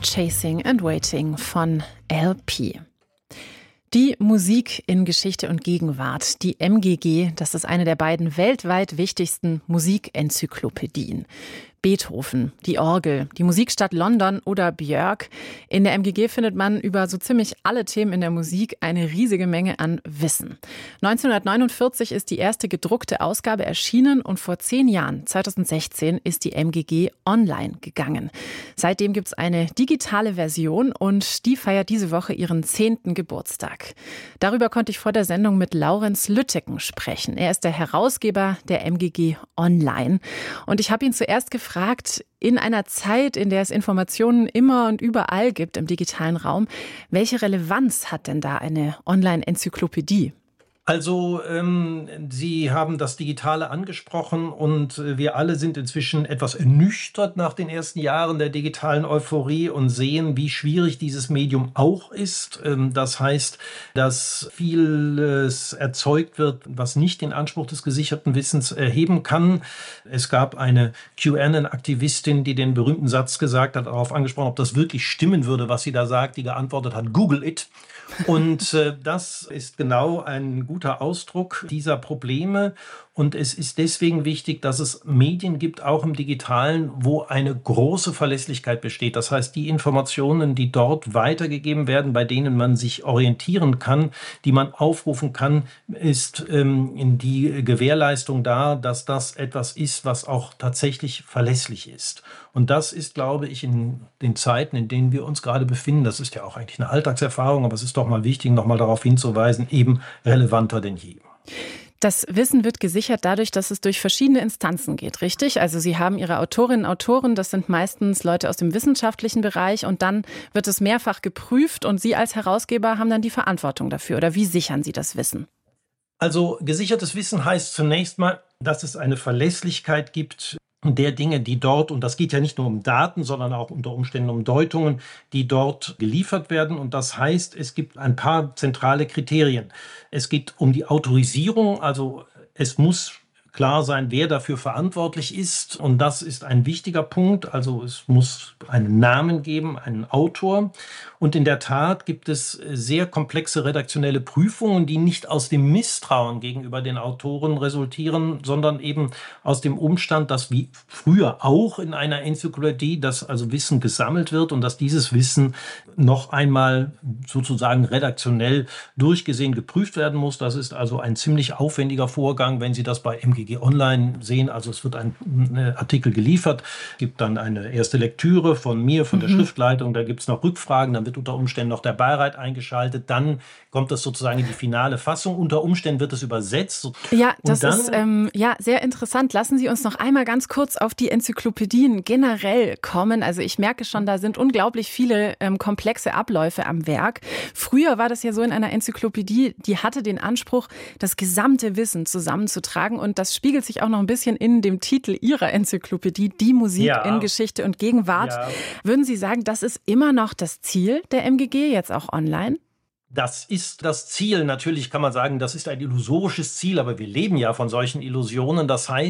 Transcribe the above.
Chasing and Waiting von LP. Die Musik in Geschichte und Gegenwart, die MGG, das ist eine der beiden weltweit wichtigsten Musikenzyklopädien. Beethoven, die Orgel, die Musikstadt London oder Björk. In der MGG findet man über so ziemlich alle Themen in der Musik eine riesige Menge an Wissen. 1949 ist die erste gedruckte Ausgabe erschienen und vor 10 Jahren, 2016, ist die MGG online gegangen. Seitdem gibt es eine digitale Version und die feiert diese Woche ihren 10. Geburtstag. Darüber konnte ich vor der Sendung mit Laurenz Lütteken sprechen. Er ist der Herausgeber der MGG Online. Und ich habe ihn zuerst gefragt, in einer Zeit, in der es Informationen immer und überall gibt im digitalen Raum, welche Relevanz hat denn da eine Online-Enzyklopädie? Also, Sie haben das Digitale angesprochen und wir alle sind inzwischen etwas ernüchtert nach den ersten Jahren der digitalen Euphorie und sehen, wie schwierig dieses Medium auch ist. Das heißt, dass vieles erzeugt wird, was nicht den Anspruch des gesicherten Wissens erheben kann. Es gab eine QAnon-Aktivistin, die den berühmten Satz gesagt hat, darauf angesprochen, ob das wirklich stimmen würde, was sie da sagt, die geantwortet hat, Google it. Und das ist genau ein guter Ausdruck dieser Probleme. Und es ist deswegen wichtig, dass es Medien gibt, auch im Digitalen, wo eine große Verlässlichkeit besteht. Das heißt, die Informationen, die dort weitergegeben werden, bei denen man sich orientieren kann, die man aufrufen kann, ist in die Gewährleistung da, dass das etwas ist, was auch tatsächlich verlässlich ist. Und das ist, glaube ich, in den Zeiten, in denen wir uns gerade befinden, das ist ja auch eigentlich eine Alltagserfahrung, aber es ist doch mal wichtig, noch mal darauf hinzuweisen, eben relevanter denn je. Das Wissen wird gesichert dadurch, dass es durch verschiedene Instanzen geht, richtig? Also Sie haben Ihre Autorinnen und Autoren, das sind meistens Leute aus dem wissenschaftlichen Bereich und dann wird es mehrfach geprüft und Sie als Herausgeber haben dann die Verantwortung dafür. Oder wie sichern Sie das Wissen? Also gesichertes Wissen heißt zunächst mal, dass es eine Verlässlichkeit gibt der Dinge, die dort, und das geht ja nicht nur um Daten, sondern auch unter Umständen um Deutungen, die dort geliefert werden. Und das heißt, es gibt ein paar zentrale Kriterien. Es geht um die Autorisierung, also es muss klar sein, wer dafür verantwortlich ist. Und das ist ein wichtiger Punkt. Also es muss einen Namen geben, einen Autor. Und in der Tat gibt es sehr komplexe redaktionelle Prüfungen, die nicht aus dem Misstrauen gegenüber den Autoren resultieren, sondern eben aus dem Umstand, dass wie früher auch in einer Enzyklopädie, dass also Wissen gesammelt wird und dass dieses Wissen noch einmal sozusagen redaktionell durchgesehen geprüft werden muss. Das ist also ein ziemlich aufwendiger Vorgang, wenn Sie das bei MGG Online sehen. Also es wird ein Artikel geliefert, gibt dann eine erste Lektüre von mir, von der Schriftleitung, da gibt es noch Rückfragen, dann wird unter Umständen noch der Beirat eingeschaltet, dann kommt es sozusagen in die finale Fassung, unter Umständen wird es übersetzt. Ja, das ist sehr interessant. Lassen Sie uns noch einmal ganz kurz auf die Enzyklopädien generell kommen. Also ich merke schon, da sind unglaublich viele komplexe Abläufe am Werk. Früher war das ja so in einer Enzyklopädie, die hatte den Anspruch, das gesamte Wissen zusammenzutragen und das spiegelt sich auch noch ein bisschen in dem Titel Ihrer Enzyklopädie, die Musik in Geschichte und Gegenwart. Ja. Würden Sie sagen, das ist immer noch das Ziel der MGG, jetzt auch online? Das ist das Ziel. Natürlich kann man sagen, das ist ein illusorisches Ziel, aber wir leben ja von solchen Illusionen. Das heißt,